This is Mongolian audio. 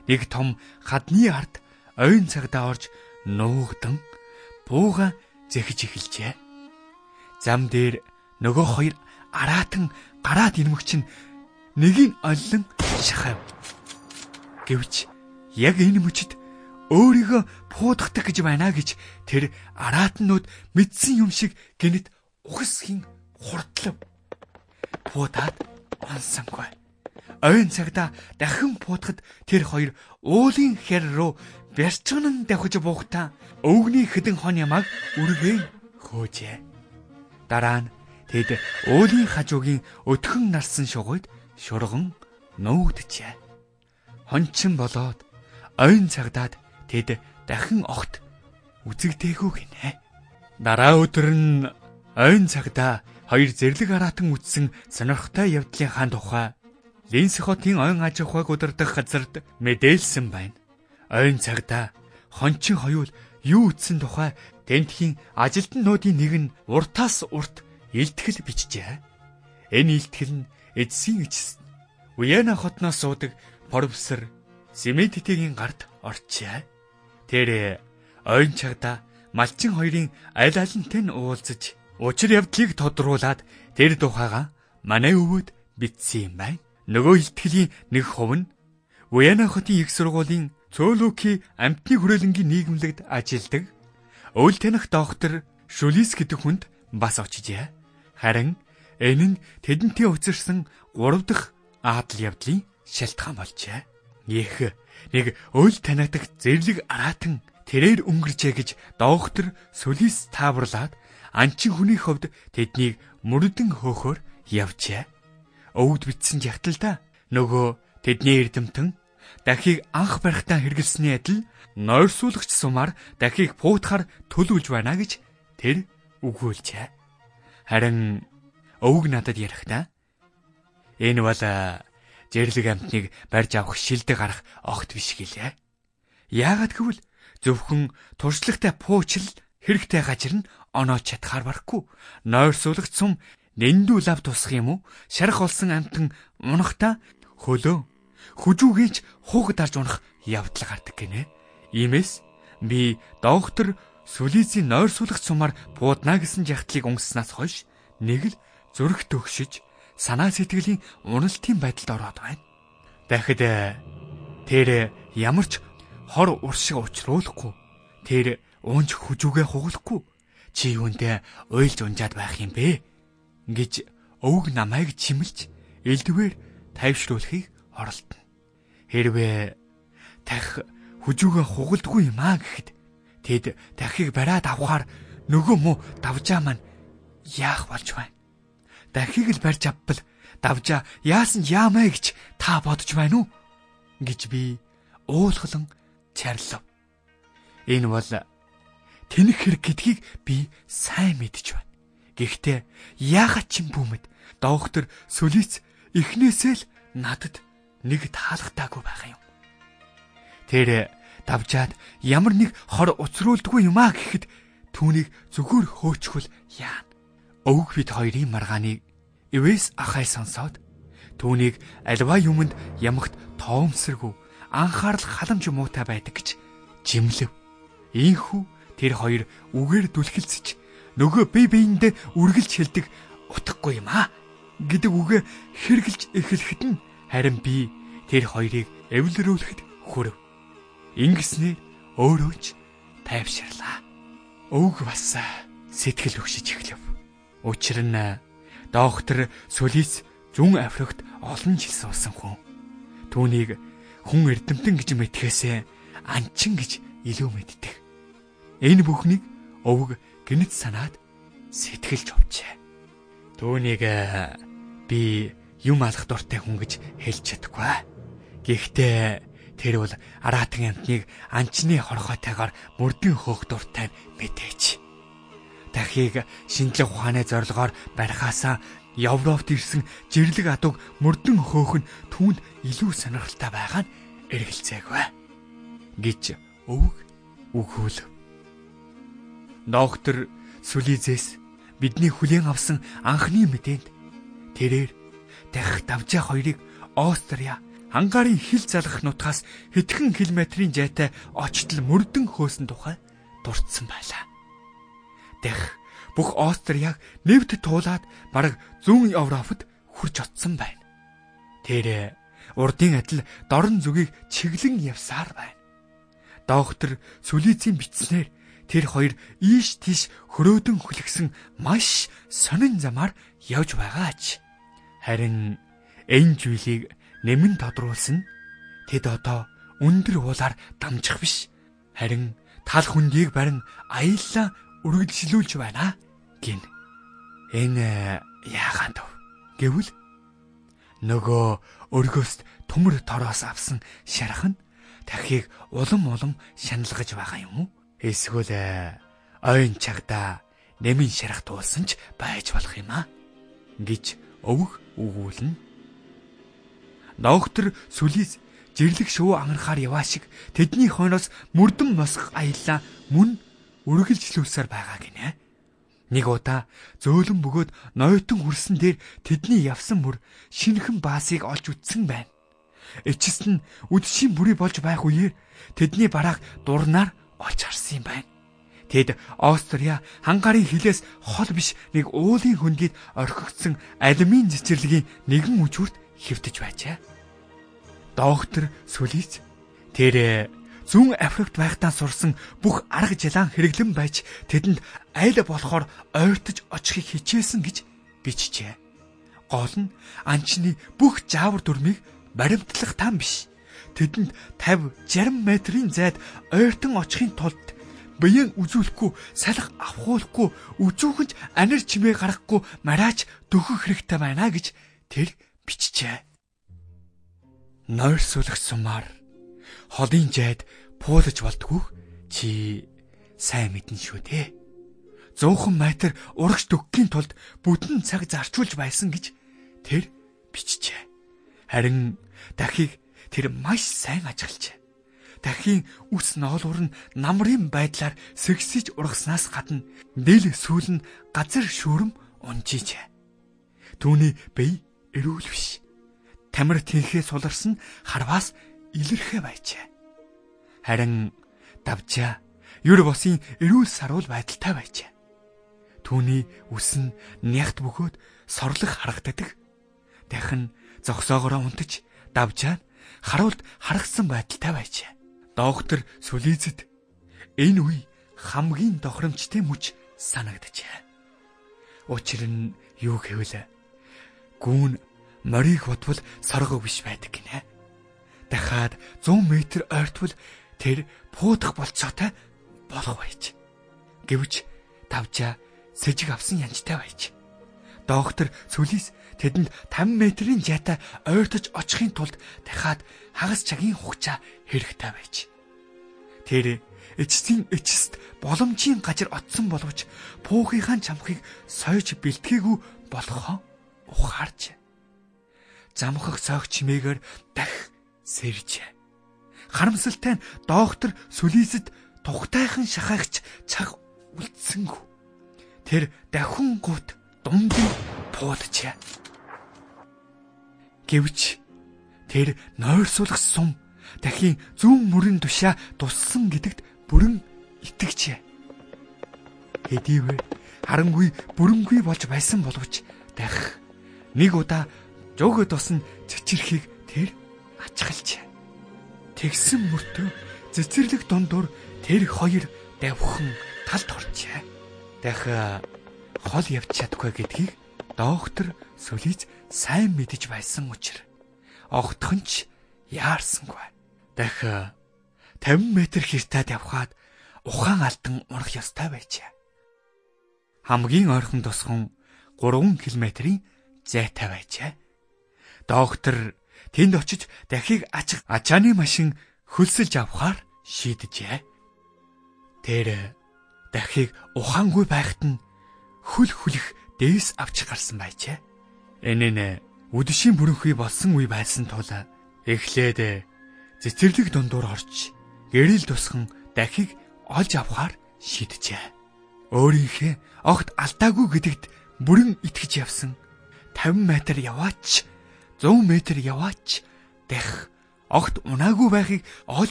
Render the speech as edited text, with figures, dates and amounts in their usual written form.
нэг том хадны ард ойн цагдаа орж нуугдан бууга зэхэж эхэлжээ. Зам дээр нөгөө хоёр араатан гараад ирмэгч нь нэгийг оллон шахав. Гэвч яг энэ мөчид өөрийгөө пуудахдаг гэж байна гэж тэр араатнууд мэдсэн юм шиг гэнэт ухасхийн хурдлав. Пуудаад онсонгүй. Ойн цагдаа дахин пуудахад тэр хоёр уулын хэр рүү бярчган давхиж буухтаа өвгний хэдэн хон ямааг үргэн хөөжээ. Дараа нь тэд уулын хажуугийн өтгөн нарсан шугуйд шурган нуугджээ. Хончин болоод ойн цагдаад тэд дахин огт үзэгдээгүй гинэ. Дараа өдөр нь ойн цагдаа хоёр зэрлэг араатан үтсэн сонирхтой явдлынхаа тухай Линс хотын ойн аж ахуйг удирдах газарт мэдээлсэн байна. Ойн цагдаа хончин хоёул юу үтсэн тухай тентхийн ажилтнуудын нэг нь уртаас урт илтгэл бичжээ. Энэ илтгэл нь эцсийн эцэст Виена хотноос суудаг профессор Семедитигийн гарт орчээ. Тэр ойн цагдаа малчин хоёрын аль алинтай нь уулзаж учир явдлыг тодруулаад тэр тухайга манай өвөд бичсэн юм байна. Нөгөө илтгэлийн нэг хувь нь Виена хотын их сургуулийн Цөөлөки амтны хүрээлэнгийн нийгэмлэгт ажилладаг өвөл таних доктор Шүлис гэдэг хүнд бас очижээ. Харин энэ нь тэдэнтэй учирсан 3 дахь аадал явдлын шалтгаан болжээ. Нэг өвөл танигдах зэрлэг араатан тэрээр өнгөрчээ гэж доктор Шүлис тааварлаад анчин хүний хувьд тэднийг мөрдөн хөөхөөр явжээ. Өвд битсэн жагтал нөгөө тэдний эрдэмтэн дахийг анх барихтаа хэрэгэлсэний адил нойрсуулагч сумаар дахийг пуутахаар төлөвлөж байна гэж тэр өгүүлжээ. Харин өвг надад ярихдаа энэ бол зэрлэг амтныг барьж авах шилдэг гарах огт биш гэлээ. Яагаад гэвэл зөвхөн туршлагатай пуучил хэрэгтэй газар нь онооч чадхаар барахгүй. Нойрсуулагч сум нэндүү лав тусах юм уу? Шарах олсон амтан унахта хөлөө хүжүүгээж хуг дарж унах явдал гардаг гинэ. Иймээс би доктор Сүлизийн нойрсуулагч сумаар буудна гэсэн жагтлыг унгаснаас хойш нэг л зүрх төгшөж санаа сэтгэлийн уналтын байдалд ороод байна. Дахид тэр ямар ч хор уршиг учруулахгүй. Тэр уунж хүжүүгээ хугалахгүй. Чи юундэ уйлж унжаад байх юм бэ? Гэж өвг намайг чимэлж элдвээр тайвшруулахыг оролдоно. Хэрвээ тах хүжүүгээ хугалдгүй юм аа гэхэд тэд дахийг бариад авахаар нөгөө муу давжаа маань яах болж байна? Дахийг л барьж авбал давжаа яасан яамаа гэж та бодож байна уу? Гэж би уулхлан чарлав. Энэ бол тэнэх хэрэг гэдгийг би сайн мэдэж байна. Гэхдээ яагаад ч юм бүүмэд доктор Сүлиц эхнээсээ л надад нэг таалагдаагүй байх юм. Тэр давжаад ямар нэг хор уцруулдгүй юм аа гэхэд түүнийг зүгээр хөөчхөл яана. Өвг бид хоёрын маргааныг Эвэс ахай сонсоод түүнийг альва юмд ямагт тоомсоргүй анхаарал халамж муутай байдаг гэж жимлэв. Ийхүү тэр хоёр үгээр дүлхэлцэж нөгөө бие биендээ үргэлж хэлдэг утгагүй юм аа гэдэг үгээ хэрглэж эхлэхэд нь харин би тэр хоёрыг эвлэрүүлэхэд хүрэв. Ингэснээр өөрөө ч тайвширлаа. Өвг бас сэтгэл өгшиж эхлэв. Учир нь доктор Сүлис зүүн Африкт олон жил суусан хүн. Түүнийг хүн эрдэмтэн гэж мэдхээсээ анчин гэж илүү мэддэг. Энэ бүхнийг өвг гинэт санаад сэтгэлж овчээ. Түүнийг би юм алах дуртай хүн гэж хэлж чадахгүй. Гэхдээ тэр бол араатан амтныг анчны хорхойтойгоор мөрдөн хөөх дуртай мэдээч. Дахийг шинжлэх ухааны зорилгоор барихаасаа Европт ирсэн жирлэг адууг мөрдөн хөөх нь түүнд илүү сонирхолтой байгаа нь эргэлзээгүй гэж өвг өгүүлв. Доктор Сүлизээс бидний хүлээн авсан анхны мэдээнд тэрээр дахих давжаа хоёрыг Австрия Хангаарын хил залгах нутгаас хэдхэн километрийн зайтай очтол мөрдөн хөөсөн тухай дурдсан байлаа. Дэх бүх Австрияг нэвт туулаад бараг зүүн Европод хурж оцсон байна. Тэр урдын адил дорн зүгийг чиглэн явсаар байна. Доктор Сүлийцийн бичснээр тэр хоёр ийш тийш хөрөөдөн хүлгсэн маш сонин замаар явж байгаач. Харин энэ зүйлийг нэмэн тодруулсан тэд одоо өндөр уулаар дамжих биш. Харин тал хүндийг барин аяллаа үргэлжлүүлж байна гин. Энэ яагаад вэ гэвэл нөгөө өргөөст төмөр тороос авсан шархан дахийг улам шаналгаж байгаа юм уу? Эсвэл ойн чагда нэмийн шарах туулсан ч байж болох юм аа гэж өвг өгүүлнэ. Доктор Сүлийц жирлэг шувуу ангарахаар яваа шиг тэдний хойноос мөрдөн мосгох аяллаа мөн үргэлжлүүлсээр байгаа гинэ. Нэг удаа зөөлөн бөгөөд нойтон хүрсэн дээр тэдний явсан мөр шинэхэн баасыг олж үтсэн байна. Эцэст нь үдшийн бүрий болж байх үеэр тэдний барааг дурнаар олж харсан юм байна. Тэд Австрия хангаарын хилээс хол биш нэг уулын хөндийд орхигдсон алюмин цэцэрлэгийн нэгэн үжүүрт хэвтэж байжээ. Доктор Сүлийц тэр зүүн Африкт байхдаа сурсан бүх арга жилаан хэрэглэн байж тэдэнд аль болохоор ойртож очихыг хичээсэн гэж бичжээ. Гол нь анчны бүх жаавар дүрмийг баримтлах там биш. Тэдэнд 50-60 метрийн зайд ойртон очихын тулд биеийн үзүүлэхгүй, салах авахуулахгүй, үзүүхэнч анир чимээ гаргахгүй мараач дөхөх хэрэгтэй байна гэж тэр бичжээ. Нойр сулах сумаар холын жайд пуулаж болдгоо чи сайн мэднэ шүү дээ. 100 метр урагш дөгхийн тулд бүтэн цаг зарчуулж байсан гэж тэр бичжээ. Харин дахийг тэр маш сайн ажиглажээ. Дахийн үс ноолуур нь намрын байдлаар сэгсэж ургаснаас гадна дэл сүүл нь газар шүүрэм унжижээ. Түүний бие эрүүл биш. Тамир тэнхээ суларсан харваас илэрхэ байжээ. Харин давжаа юр босын эрүүл саруул байдалтай байжээ. Түүний үс нь нягт бөгөөд сорлох харагддаг. Дахин зогсоогоороо унтаж давжаа харуулд харгасан байдалтай байжээ. Доктор Сүлийцэд энэ үе хамгийн тохиромжтой мөч санагджээ. Учир нь юу гэвэл гүүн морийг бодвол сорго биш байдаг гинэ. Дахиад 100 метр ойртвол тэр пуудах болцоотой болох байж. Гэвч давжаа сэжиг авсан янжтай байж. Доктор Сүлийц тэдэнд 50 метрийн жайтай ойртож очихын тулд дахиад хагас чагийн хугацаа хэрэгтэй байж. Тэр эцсийн эцэст боломжийн газар отсон боловч пуухийнхаа чамхыг сойж бэлтгээгүй болохоо ухаарч. Замхах цоог чимээгээр дахь сэржээ. Харамсалтай нь доктор Сүлийцэд тухтайхан шахаагч цаг үлдсэнгүй. Тэр дахин гут дундын пуулжээ. Гэвч тэр нойрсуулах сум дахин зүүн мөрөн тушаа туссан гэдэгт бүрэн итгэжээ. Хэдийгээр харангүй бүрэнгүй болж байсан боловч дахь нэг удаа жөөгöd усан цэцэрлэхийг тэр ачгалжээ. Тэгсэн мөртөө цэцэрлэг дундуур тэр хоёр давхан талд оржээ. Дахиад хол явж чадахгүй гэдгийг доктор Сүлийц сайн мэдэж байсан учраас огтхон ч яарсангүй. Дахиад 50 метр хэртад явхаад ухаан алдан урах ёстой байжээ. Хамгийн ойрхон тосгон 3 км-ийн зайтай байжээ. Доктор тэнд очиж дахийг ачааны машин хөлсөлж авахар шийдэжээ. Тэр дахийг ухаангүй байхад нь хөл хүлэх дээс авч гарсан байжээ. Энэ нь үдэшийн бүрэнхий болсон үе байсан тул эхлээд цэцэрлэг дундуур орж гэрэл тусхан дахийг олж авахар шийдэжээ. Өөрийнхөө огт алдаагүй гэдэгт бүрэн итгэж явсан. 50 метр яваач 100 метр яваач дахь огт унаагүй байхыг олж